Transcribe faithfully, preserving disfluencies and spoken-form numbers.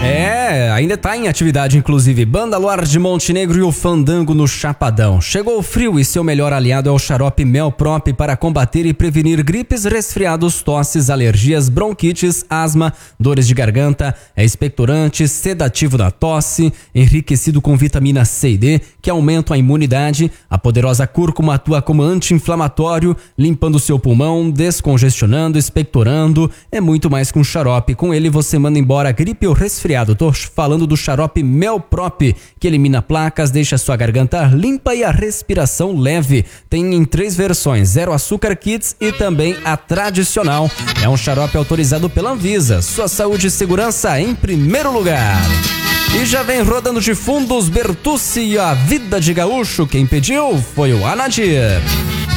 É, ainda tá em atividade, inclusive. Banda Luar de Montenegro e o Fandango no Chapadão. Chegou o frio e seu melhor aliado é o xarope Melprop para combater e prevenir gripes, resfriados, tosses, alergias, bronquites, asma, dores de garganta. É expectorante, sedativo da tosse, enriquecido com vitamina C e D, que aumentam a imunidade. A poderosa cúrcuma atua como anti-inflamatório, limpando seu pulmão, descongestionando, expectorando. É muito mais que um xarope. Com ele você manda embora a gripe ou resfriado. Tô falando do xarope Melprop, que elimina placas, deixa sua garganta limpa e a respiração leve. Tem em três versões, zero açúcar kits e também a tradicional. É um xarope autorizado pela Anvisa. Sua saúde e segurança em primeiro lugar. E já vem rodando de fundo os Bertucci e a Vida de Gaúcho. Quem pediu foi o Anadir.